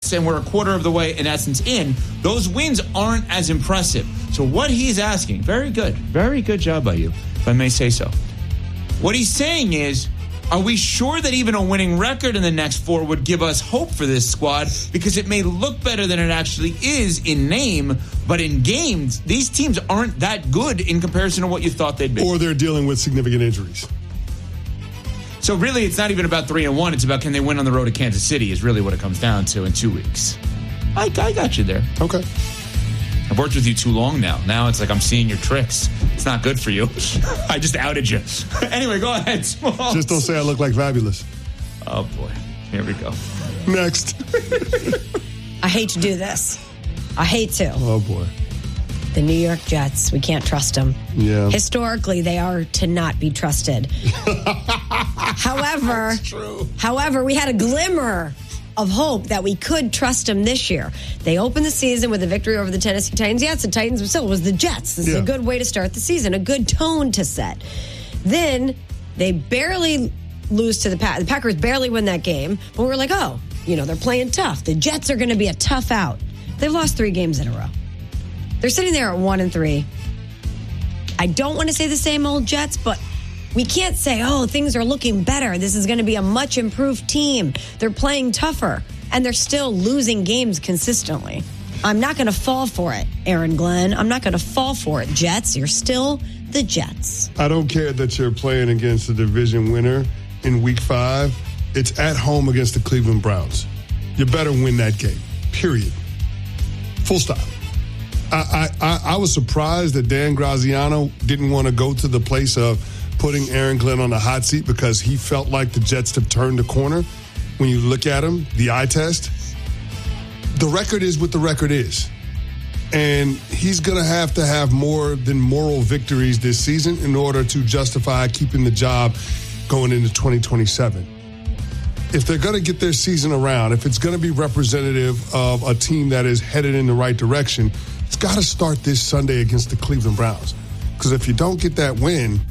Jets and we're a quarter of the way, in essence, in, those wins aren't as impressive. So what he's asking, very good job by you, if I may say so. What he's saying is, are we sure that even a winning record in the next 4 would give us hope for this squad? Because it may look better than it actually is in name, but in games, these teams aren't that good in comparison to what you thought they'd be. Or they're dealing with significant injuries. So really, it's not even about 3-1. It's about can they win on the road to Kansas City is really what it comes down to in 2 weeks. I got you there. Okay. I've worked with you too long now. Now it's like I'm seeing your tricks. It's not good for you. I just outed you. Anyway, go ahead, Smalls. Just don't say I look like Fabulous. Oh, boy. Here we go. Next. I hate to do this. I hate to. Oh, boy. The New York Jets, we can't trust them. Yeah. Historically, they are to not be trusted. However, we had a glimmer of hope that we could trust them this year. They opened the season with a victory over the Tennessee Titans. Yes, the Titans still was the Jets. This is a good way to start the season, a good tone to set. Then they barely lose to the Packers. The Packers barely win that game, but we're like, oh, they're playing tough. The Jets are going to be a tough out. They've lost 3 games in a row. They're sitting there at 1-3. I don't want to say the same old Jets, but we can't say, oh, things are looking better. This is going to be a much improved team. They're playing tougher, and they're still losing games consistently. I'm not going to fall for it, Aaron Glenn. I'm not going to fall for it. Jets, you're still the Jets. I don't care that you're playing against the division winner in Week 5. It's at home against the Cleveland Browns. You better win that game, period. Full stop. I was surprised that Dan Graziano didn't want to go to the place of putting Aaron Glenn on the hot seat because he felt like the Jets have turned the corner. When you look at him, the eye test, the record is what the record is. And he's going to have more than moral victories this season in order to justify keeping the job going into 2027. If they're going to get their season around, if it's going to be representative of a team that is headed in the right direction, it's got to start this Sunday against the Cleveland Browns. Because if you don't get that win,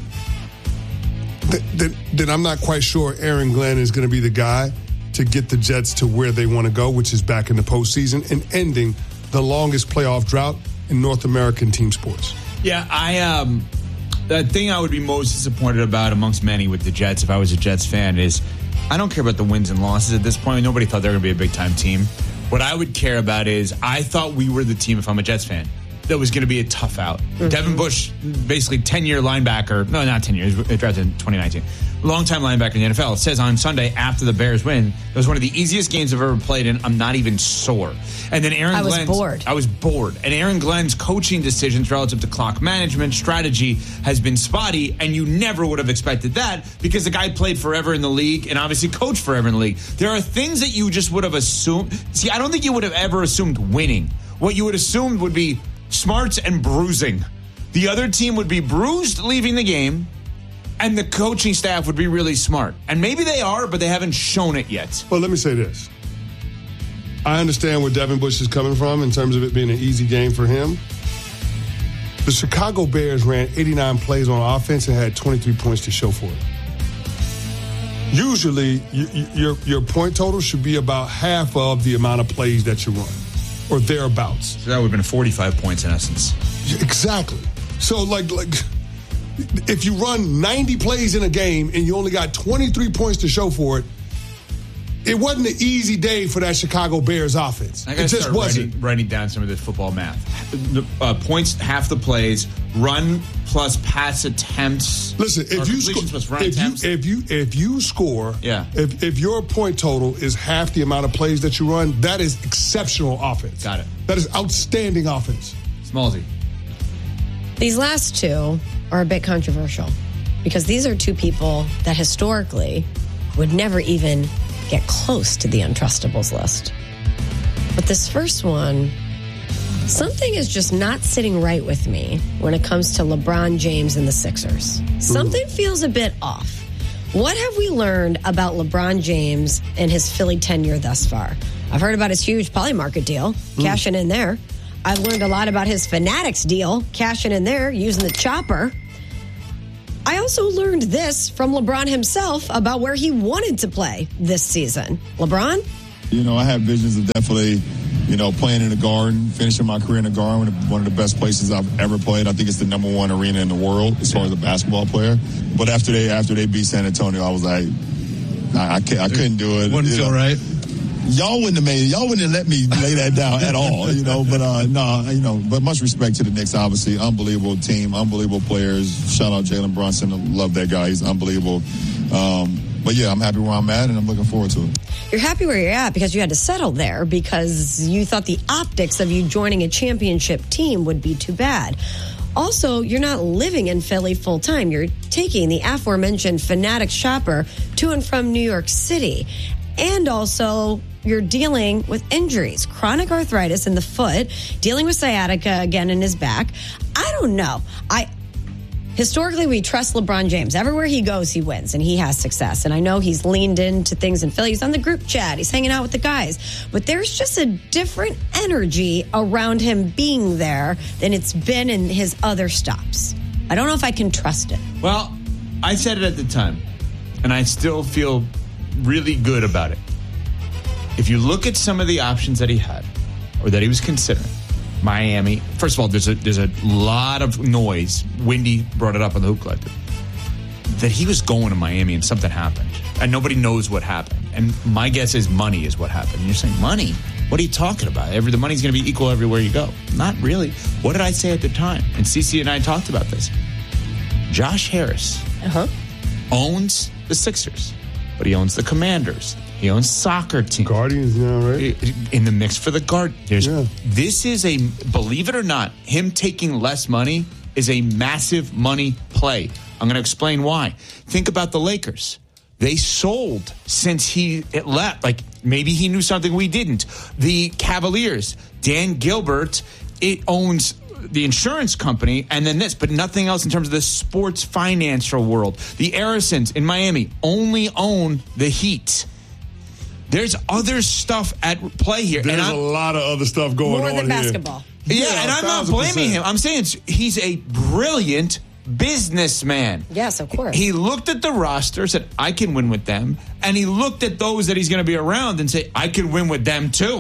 then I'm not quite sure Aaron Glenn is going to be the guy to get the Jets to where they want to go, which is back in the postseason and ending the longest playoff drought in North American team sports. Yeah, the thing I would be most disappointed about amongst many with the Jets, if I was a Jets fan, is I don't care about the wins and losses at this point. Nobody thought they were going to be a big-time team. What I would care about is I thought we were the team, if I'm a Jets fan, that was going to be a tough out. Mm-hmm. Devin Bush, basically 10-year linebacker. No, not 10 years. He drafted in 2019. Longtime linebacker in the NFL. Says on Sunday after the Bears win, it was one of the easiest games I've ever played in. I'm not even sore. And then I was bored. And Aaron Glenn's coaching decisions relative to clock management, strategy has been spotty, and you never would have expected that because the guy played forever in the league and obviously coached forever in the league. There are things that you just would have assumed. See, I don't think you would have ever assumed winning. What you would assume would be smarts and bruising. The other team would be bruised leaving the game, and the coaching staff would be really smart. And maybe they are, but they haven't shown it yet. Well, let me say this. I understand where Devin Bush is coming from in terms of it being an easy game for him. The Chicago Bears ran 89 plays on offense and had 23 points to show for it. Usually, your point total should be about half of the amount of plays that you run, or thereabouts. So that would have been 45 points in essence. Exactly. So, like if you run 90 plays in a game and you only got 23 points to show for it, it wasn't an easy day for that Chicago Bears offense. It just wasn't. Writing down some of this football math. Points, half the plays, run plus pass attempts. Listen, if you score, if your point total is half the amount of plays that you run, that is exceptional offense. Got it. That is outstanding offense. Smallsy. These last two are a bit controversial because these are two people that historically would never even get close to the untrustables list. But this first one, something is just not sitting right with me when it comes to LeBron James and the Sixers. Something feels a bit off. What have we learned about LeBron James and his Philly tenure thus far? I've heard about his huge Polymarket deal, cashing in there. I've learned a lot about his Fanatics deal, cashing in there, using the chopper. I also learned this from LeBron himself about where he wanted to play this season. LeBron, I have visions of definitely, playing in the Garden, finishing my career in the Garden, one of the best places I've ever played. I think it's the #1 arena in the world as far as a basketball player. But after they beat San Antonio, I was like, I couldn't do it. Wouldn't feel right. Y'all wouldn't have let me lay that down at all, but much respect to the Knicks, obviously. Unbelievable team, unbelievable players. Shout out Jalen Brunson. I love that guy. He's unbelievable. But yeah, I'm happy where I'm at, and I'm looking forward to it. You're happy where you're at because you had to settle there because you thought the optics of you joining a championship team would be too bad. Also, you're not living in Philly full time. You're taking the aforementioned Fanatics shopper to and from New York City. And also, you're dealing with injuries, chronic arthritis in the foot, dealing with sciatica again in his back. I don't know. Historically, we trust LeBron James. Everywhere he goes, he wins, and he has success. And I know he's leaned into things in Philly. He's on the group chat. He's hanging out with the guys. But there's just a different energy around him being there than it's been in his other stops. I don't know if I can trust it. Well, I said it at the time, and I still feel really good about it. If you look at some of the options that he had or that he was considering, Miami, first of all, there's a lot of noise. Wendy brought it up on the Hoop Collective that he was going to Miami and something happened and nobody knows what happened. And my guess is money is what happened. And you're saying, money? What are you talking about? The money's going to be equal everywhere you go. Not really. What did I say at the time? And Cece and I talked about this. Josh Harris owns the Sixers, but he owns the Commanders. He owns soccer teams. Guardians now, right? In the mix for the Guardians. This is believe it or not, him taking less money is a massive money play. I'm going to explain why. Think about the Lakers. They sold since he left. Like, maybe he knew something we didn't. The Cavaliers, Dan Gilbert, it owns the insurance company and then this, but nothing else in terms of the sports financial world. The Arisons in Miami only own the Heat. There's other stuff at play here. There's a lot of other stuff going on here. More than basketball. Yeah, and I'm not blaming him. I'm saying he's a brilliant businessman. Yes, of course. He looked at the roster, said, I can win with them. And he looked at those that he's going to be around and say, I can win with them too.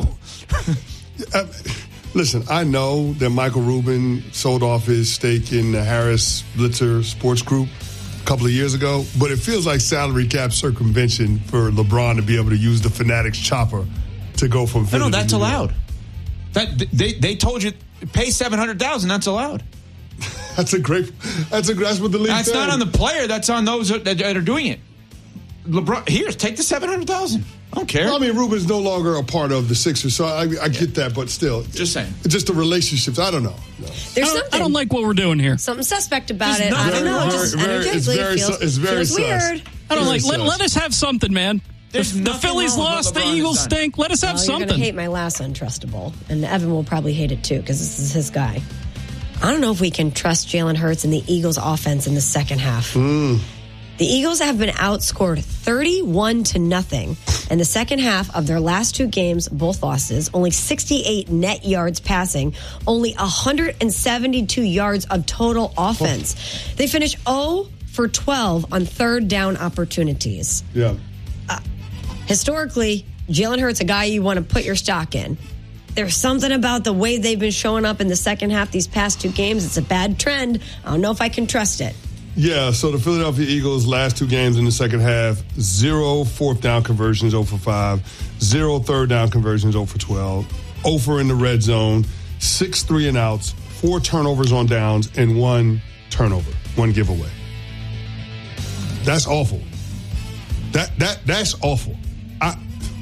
Listen, I know that Michael Rubin sold off his stake in the Harris Blitzer Sports Group a couple of years ago, but it feels like salary cap circumvention for LeBron to be able to use the Fanatics chopper to go from Philly. No, that's allowed. They told you pay $700,000. That's allowed. That's what the league. That's not on the player. That's on those that are doing it. LeBron, take the $700,000. I don't care. Well, I mean, Rubin's no longer a part of the Sixers, so I get that, but still. Just saying. Just the relationships. I don't know. No. I don't like what we're doing here. Something suspect about it. I don't know. It's very feels weird. I don't like. Let us have something, man. The Phillies lost. The Eagles stink. Let us have something. You're going to hate my last untrustable, and Evan will probably hate it too because this is his guy. I don't know if we can trust Jalen Hurts and the Eagles' offense in the second half. The Eagles have been outscored 31-0 in the second half of their last two games, both losses. Only 68 net yards passing, only 172 yards of total offense. They finished 0 for 12 on third down opportunities. Yeah. Historically, Jalen Hurts, a guy you want to put your stock in. There's something about the way they've been showing up in the second half these past two games. It's a bad trend. I don't know if I can trust it. Yeah, so the Philadelphia Eagles last two games in the second half, 0 fourth down conversions, 0 for 5, 0 third down conversions, 0 for 12, 0 for in the red zone, 6 3-and-outs, 4 turnovers on downs, and 1 turnover, 1 giveaway. That's awful. That's awful. I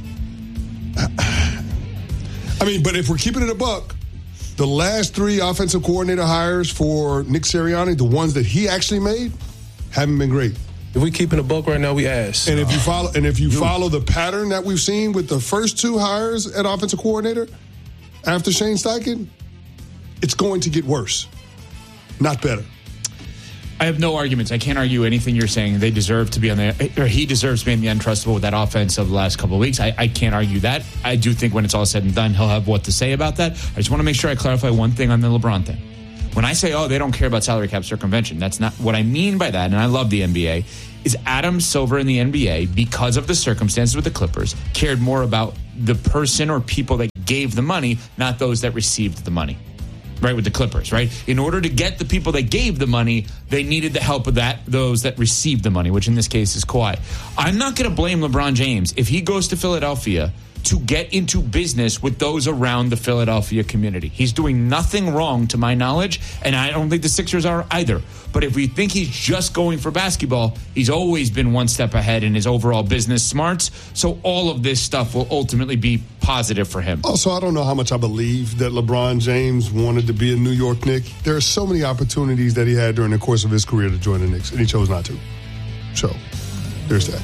mean, but if we're keeping it a buck, the last 3 offensive coordinator hires for Nick Sirianni, the ones that he actually made, haven't been great. If we keeping a buck right now, we ass. And if you follow the pattern that we've seen with the first 2 hires at offensive coordinator after Shane Steichen, it's going to get worse, not better. I have no arguments. I can't argue anything you're saying. They deserve to be he deserves to be in the untrustable with that offense of the last couple of weeks. I can't argue that. I do think when it's all said and done, he'll have what to say about that. I just want to make sure I clarify one thing on the LeBron thing. When I say, they don't care about salary cap circumvention, that's not what I mean by that, and I love the NBA, is Adam Silver in the NBA, because of the circumstances with the Clippers, cared more about the person or people that gave the money, not those that received the money. Right, with the Clippers, right? In order to get the people that gave the money, they needed the help of those that received the money, which in this case is Kawhi. I'm not going to blame LeBron James if he goes to Philadelphia to get into business with those around the Philadelphia community. He's doing nothing wrong to my knowledge, and I don't think the Sixers are either. But if we think he's just going for basketball, he's always been one step ahead in his overall business smarts. So all of this stuff will ultimately be positive for him. Also, I don't know how much I believe that LeBron James wanted to be a New York Knick. There are so many opportunities that he had during the course of his career to join the Knicks, and he chose not to. So, there's that.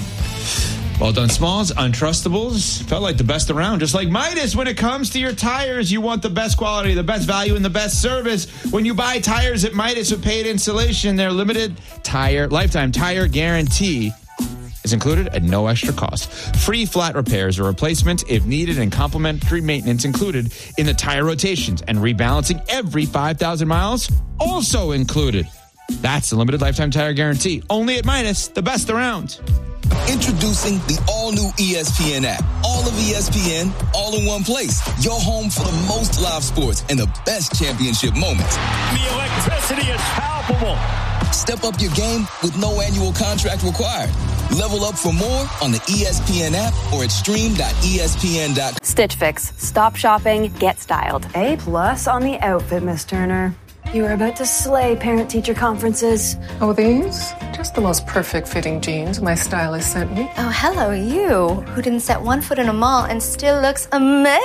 Well done, Smalls. Untrustables. Felt like the best around. Just like Midas, when it comes to your tires, you want the best quality, the best value, and the best service. When you buy tires at Midas with paid installation, their limited lifetime tire guarantee is included at no extra cost. Free flat repairs or replacements if needed, and complimentary maintenance included in the tire rotations, and rebalancing every 5,000 miles also included. That's the limited lifetime tire guarantee. Only at Midas, the best around. Introducing the all-new ESPN app. All of ESPN, all in one place. Your home for the most live sports and the best championship moments. The electricity is palpable. Step up your game with no annual contract required. Level up for more on the ESPN app or at stream.espn.com. Stitch Fix. Stop shopping, get styled. A+ on the outfit, Miss Turner. You are about to slay parent-teacher conferences. Oh, these? Just the most perfect fitting jeans my stylist sent me. Oh, hello, you, who didn't set one foot in a mall and still looks amazing.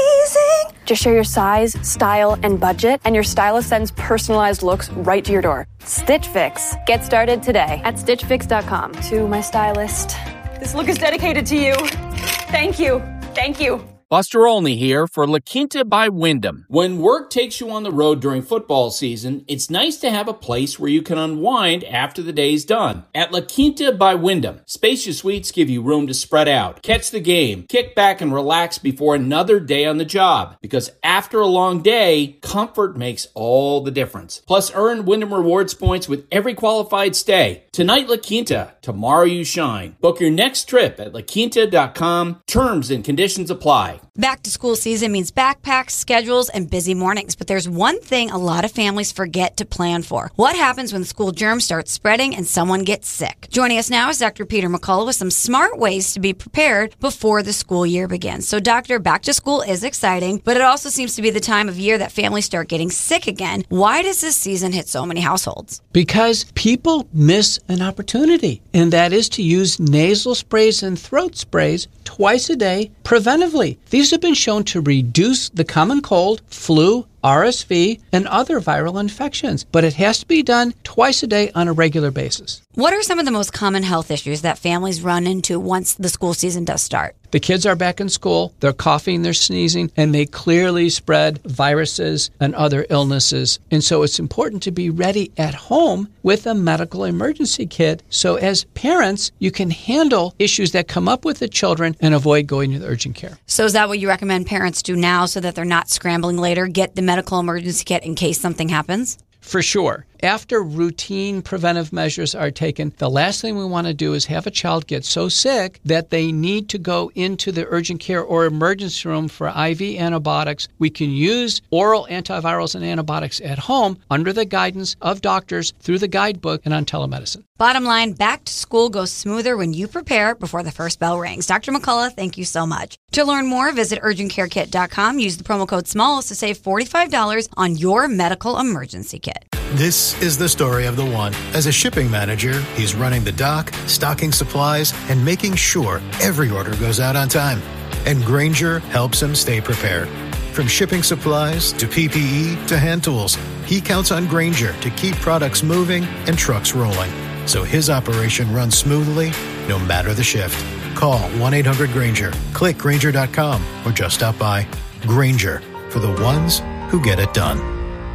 Just share your size, style, and budget, and your stylist sends personalized looks right to your door. Stitch Fix. Get started today at StitchFix.com. To my stylist, this look is dedicated to you. Thank you. Thank you. Buster Olney here for La Quinta by Wyndham. When work takes you on the road during football season, it's nice to have a place where you can unwind after the day's done. At La Quinta by Wyndham, spacious suites give you room to spread out, catch the game, kick back and relax before another day on the job. Because after a long day, comfort makes all the difference. Plus, earn Wyndham Rewards points with every qualified stay. Tonight, La Quinta. Tomorrow, you shine. Book your next trip at laquinta.com. Terms and conditions apply. Back to school season means backpacks, schedules, and busy mornings. But there's one thing a lot of families forget to plan for. What happens when school germs start spreading and someone gets sick? Joining us now is Dr. Peter McCullough with some smart ways to be prepared before the school year begins. So, Doctor, back to school is exciting, but it also seems to be the time of year that families start getting sick again. Why does this season hit so many households? Because people miss an opportunity, and that is to use nasal sprays and throat sprays twice a day preventively. These have been shown to reduce the common cold, flu, RSV, and other viral infections, but it has to be done twice a day on a regular basis. What are some of the most common health issues that families run into once the school season does start? The kids are back in school, they're coughing, they're sneezing, and they clearly spread viruses and other illnesses. And so it's important to be ready at home with a medical emergency kit. So as parents, you can handle issues that come up with the children and avoid going to the urgent care. So is that what you recommend parents do now so that they're not scrambling later? Get the medical emergency kit in case something happens? For sure. After routine preventive measures are taken, the last thing we want to do is have a child get so sick that they need to go into the urgent care or emergency room for IV antibiotics. We can use oral antivirals and antibiotics at home under the guidance of doctors through the guidebook and on telemedicine. Bottom line, back to school goes smoother when you prepare before the first bell rings. Dr. McCullough, thank you so much. To learn more, visit urgentcarekit.com. Use the promo code SMALLS to save $45 on your medical emergency kit. This is the story of the one. As a shipping manager, he's running the dock, stocking supplies, and making sure every order goes out on time. And Grainger helps him stay prepared. From shipping supplies to PPE to hand tools, he counts on Grainger to keep products moving and trucks rolling, so his operation runs smoothly no matter the shift. Call 1-800-GRAINGER, click Grainger.com, or just stop by. Grainger, for the ones who get it done.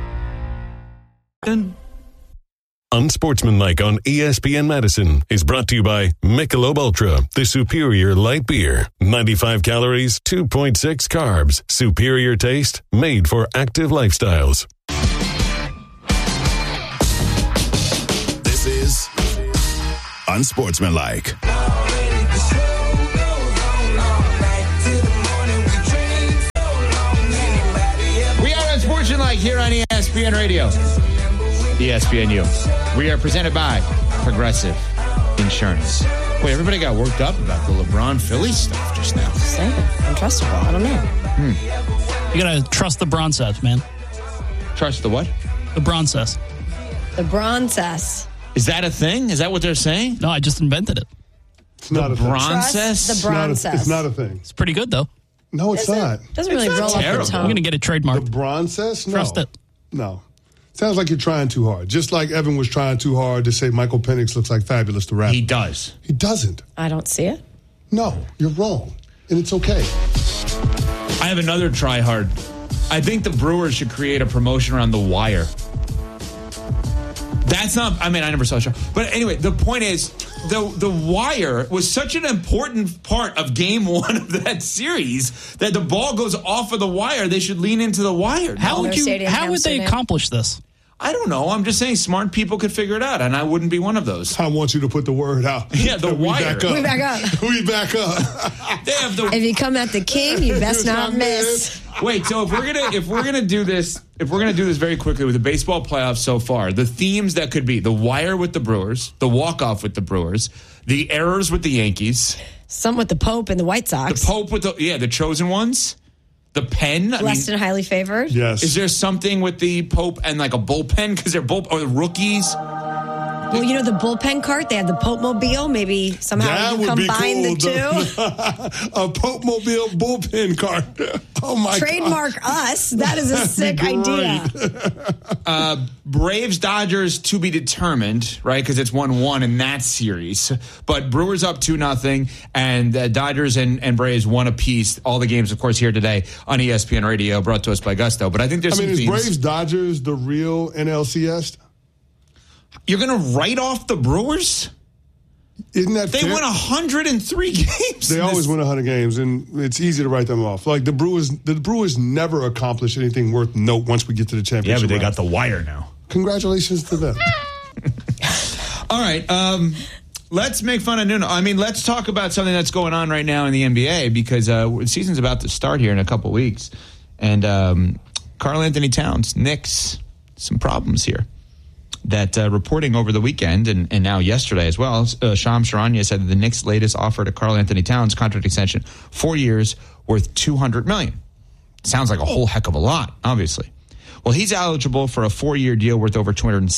Unsportsmanlike on ESPN Madison is brought to you by Michelob Ultra, the superior light beer. 95 calories, 2.6 carbs. Superior taste, made for active lifestyles. This is Unsportsmanlike. here on ESPN Radio. ESPNU. We are presented by Progressive Insurance. Wait, everybody got worked up about the LeBron Philly stuff just now. Same. Untrustable. I don't know. You got to trust the Broncos, man. Trust the what? The Broncos. The Broncos. Is that a thing? Is that what they're saying? No, I just invented it. It's not a thing. Broncos? The Broncos. It's not a thing. It's pretty good, though. No, it's not. Doesn't really roll off the tongue. I'm going to get it trademarked. The Broncos? No. Trust it. No. Sounds like you're trying too hard. Just like Evan was trying too hard to say Michael Penix looks like Fabulous the rapper. He does. He doesn't. I don't see it. No, you're wrong. And it's okay. I have another try hard. I think the Brewers should create a promotion around The Wire. That's not, I mean, I never saw the show. But anyway, the point is, the Wire was such an important part of game one of that series that the ball goes off of the wire. They should lean into the wire. How would they accomplish this? I don't know. I'm just saying smart people could figure it out, and I wouldn't be one of those. I want you to put the word out. Yeah, the Wire. We back up. We back up. They have the. If you come at the king, you best not miss. Wait, so if we're gonna do this very quickly with the baseball playoffs so far, the themes that could be the Wire with the Brewers, the walk-off with the Brewers, the errors with the Yankees, some with the Pope and the White Sox, the Pope with the chosen ones. The pen, blessed and highly favored. Yes. Is there something with the Pope and like a bullpen because they're both or the rookies? Well, you know the bullpen cart. They had the Pope Mobile. Maybe somehow you combine the two. A Pope Mobile bullpen cart. Oh my! Trademark God. us. That is a sick idea. Braves Dodgers to be determined, right? Because it's 1-1 in that series. But Brewers up 2-0, and Dodgers and Braves 1 apiece. All the games, of course, here today on ESPN Radio, brought to us by Gusto. But I think there's. Is Braves Dodgers the real NLCS? You're going to write off the Brewers? Isn't that they fair? won 103 games. They always win 100 games, and it's easy to write them off. Like the Brewers never accomplish anything worth note once we get to the championship. Yeah, but they round. got the Wire now. Congratulations to them. All right, let's make fun of Nuno. I mean, let's talk about something that's going on right now in the NBA because the season's about to start here in a couple weeks, and Karl Anthony Towns, Knicks, some problems here. That reporting over the weekend and now yesterday as well, Shams Charania said that the Knicks' latest offer to Karl Anthony Towns, contract extension, 4 years, worth $200 million. Sounds like a whole heck of a lot, obviously. Well, he's eligible for a 4-year deal worth over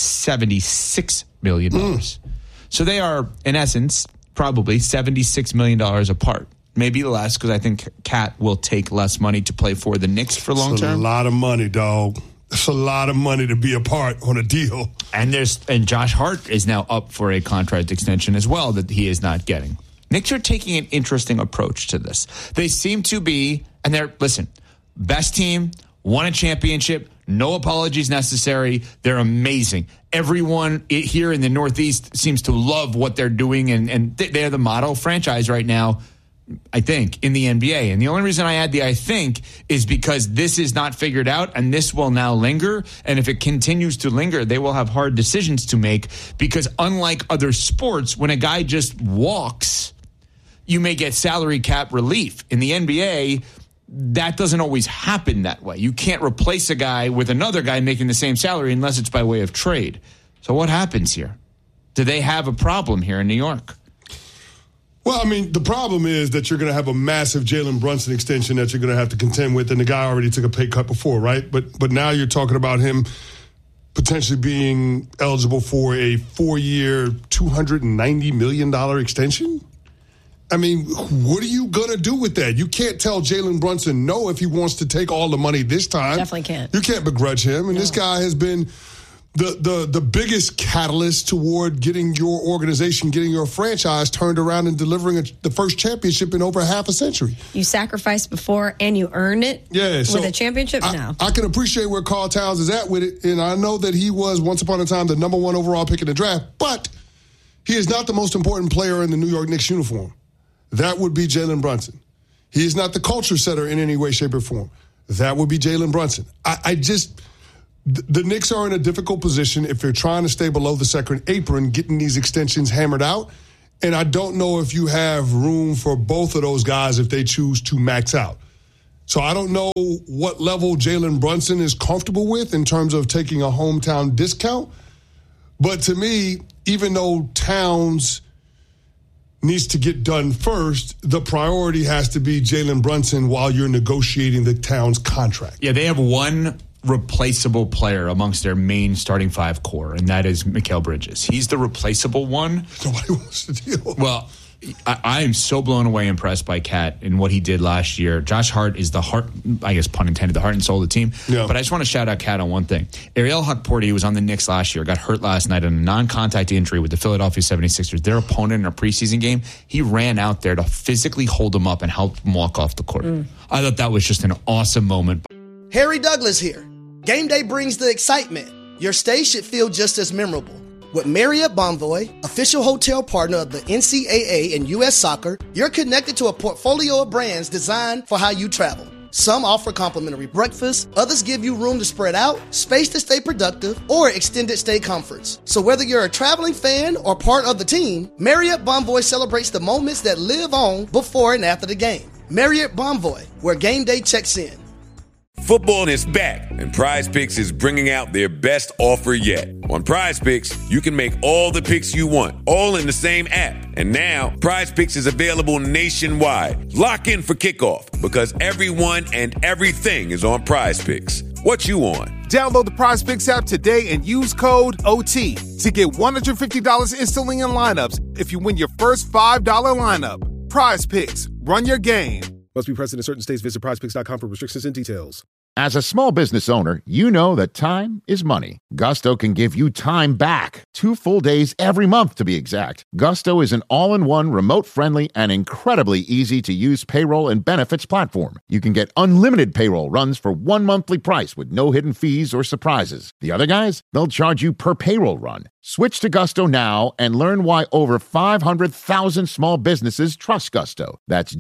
$276 million. So they are, in essence, probably $76 million apart. Maybe less, because I think Cat will take less money to play for the Knicks for long term. It's a lot of money, dog. It's a lot of money to be a part on a deal. And Josh Hart is now up for a contract extension as well that he is not getting. Knicks are taking an interesting approach to this. They seem to be, and best team, won a championship, no apologies necessary. They're amazing. Everyone here in the Northeast seems to love what they're doing, and they're the model franchise right now, I think, in the NBA. And the only reason I add the I think is because this is not figured out and this will now linger. And if it continues to linger, they will have hard decisions to make because unlike other sports, when a guy just walks, you may get salary cap relief. In the NBA, that doesn't always happen that way. You can't replace a guy with another guy making the same salary unless it's by way of trade. So what happens here? Do they have a problem here in New York? Well, I mean, the problem is that you're going to have a massive Jalen Brunson extension that you're going to have to contend with, and the guy already took a pay cut before, right? But now you're talking about him potentially being eligible for a 4-year, $290 million extension? I mean, what are you going to do with that? You can't tell Jalen Brunson no if he wants to take all the money this time. Definitely can't. You can't begrudge him, and No. this guy has been the biggest catalyst toward getting your organization, getting your franchise turned around and delivering the first championship in over half a century. You sacrificed before and you earned it with a championship? No. I can appreciate where Karl Towns is at with it, and I know that he was once upon a time the number 1 overall pick in the draft, but he is not the most important player in the New York Knicks uniform. That would be Jalen Brunson. He is not the culture setter in any way, shape, or form. That would be Jalen Brunson. The Knicks are in a difficult position if they're trying to stay below the second apron, getting these extensions hammered out. And I don't know if you have room for both of those guys if they choose to max out. So I don't know what level Jalen Brunson is comfortable with in terms of taking a hometown discount. But to me, even though Towns needs to get done first, the priority has to be Jalen Brunson while you're negotiating the Towns contract. Yeah, they have one replaceable player amongst their main starting five core, and that is Mikal Bridges. He's the replaceable one. Nobody wants to deal. Well, I am so blown away impressed by Cat and what he did last year. Josh Hart is the heart, I guess pun intended, the heart and soul of the team. Yeah. But I just want to shout out Cat on one thing. Ariel Hukporti was on the Knicks last year, got hurt last night on a non-contact injury with the Philadelphia 76ers. Their opponent in a preseason game, he ran out there to physically hold him up and help him walk off the court. I thought that was just an awesome moment. Harry Douglas here. Game day brings the excitement. Your stay should feel just as memorable. With Marriott Bonvoy, official hotel partner of the NCAA and U.S. Soccer, you're connected to a portfolio of brands designed for how you travel. Some offer complimentary breakfast, others give you room to spread out, space to stay productive, or extended stay comforts. So whether you're a traveling fan or part of the team, Marriott Bonvoy celebrates the moments that live on before and after the game. Marriott Bonvoy, where game day checks in. Football is back, and PrizePicks is bringing out their best offer yet. On PrizePicks, you can make all the picks you want, all in the same app. And now, PrizePicks is available nationwide. Lock in for kickoff, because everyone and everything is on PrizePicks. What you on? Download the PrizePicks app today and use code OT to get $150 instantly in lineups if you win your first $5 lineup. PrizePicks, run your game. Must be present in certain states. Visit prizepicks.com for restrictions and details. As a small business owner, you know that time is money. Gusto can give you time back. 2 full days every month, to be exact. Gusto is an all-in-one, remote-friendly, and incredibly easy-to-use payroll and benefits platform. You can get unlimited payroll runs for one monthly price with no hidden fees or surprises. The other guys, they'll charge you per payroll run. Switch to Gusto now and learn why over 500,000 small businesses trust Gusto. That's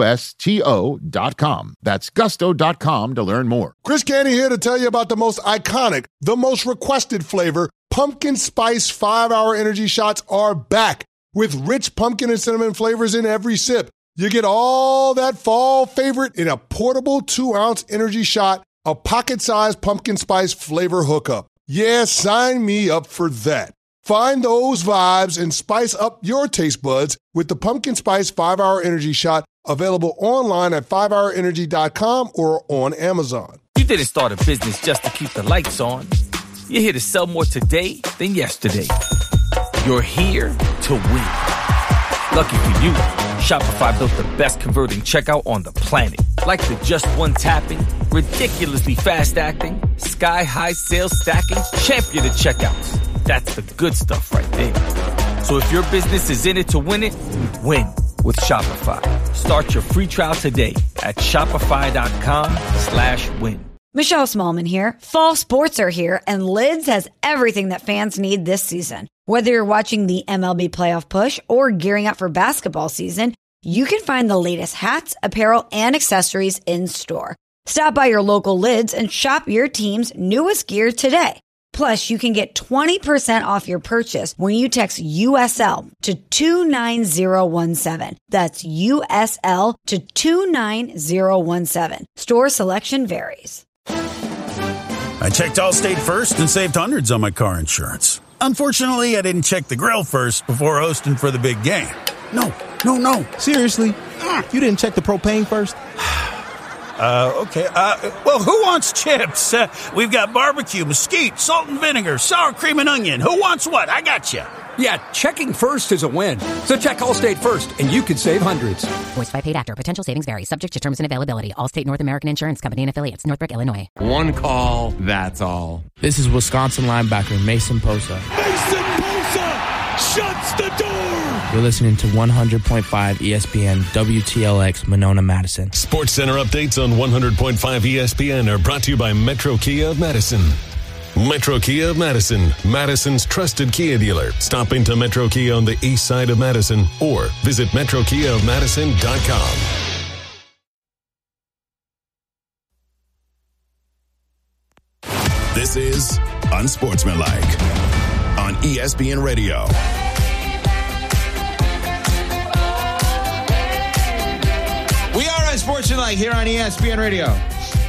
GUSTO.com. That's Gusto.com to learn more. Chris Canty here to tell you about the most iconic, the most requested flavor. Pumpkin Spice 5-Hour Energy Shots are back with rich pumpkin and cinnamon flavors in every sip. You get all that fall favorite in a portable 2-ounce energy shot, a pocket-sized pumpkin spice flavor hookup. Yeah, sign me up for that. Find those vibes and spice up your taste buds with the Pumpkin Spice 5-Hour Energy Shot, available online at 5hourenergy.com or on Amazon. You didn't start a business just to keep the lights on. You're here to sell more today than yesterday. You're here to win. Lucky for you, Shopify built the best converting checkout on the planet. Like the just one tapping, ridiculously fast acting, sky-high sales stacking, champion of checkouts. That's the good stuff right there. So if your business is in it to win it, win with Shopify. Start your free trial today at shopify.com/win. Michelle Smallman here. Fall sports are here, and Lids has everything that fans need this season. Whether you're watching the MLB playoff push or gearing up for basketball season, you can find the latest hats, apparel, and accessories in store. Stop by your local Lids and shop your team's newest gear today. Plus, you can get 20% off your purchase when you text USL to 29017. That's USL to 29017. Store selection varies. I checked Allstate first and saved hundreds on my car insurance. Unfortunately, I didn't check the grill first before hosting for the big game. No. Seriously? You didn't check the propane first? Okay. Well, who wants chips? We've got barbecue, mesquite, salt and vinegar, sour cream and onion. Who wants what? I got you. Yeah, checking first is a win. So check Allstate first, and you could save hundreds. Voiced by paid actor. Potential savings vary. Subject to terms and availability. Allstate North American Insurance Company and affiliates. Northbrook, Illinois. One call, that's all. This is Wisconsin linebacker Mason Posa. Mason Posa shuts the door. You're listening to 100.5 ESPN WTLX Monona, Madison. Sports Center updates on 100.5 ESPN are brought to you by Metro Kia of Madison. Metro Kia of Madison, Madison's trusted Kia dealer. Stop into Metro Kia on the east side of Madison or visit metrokiaofmadison.com. This is Unsportsmanlike on ESPN Radio. We are Unsportsmanlike here on ESPN Radio.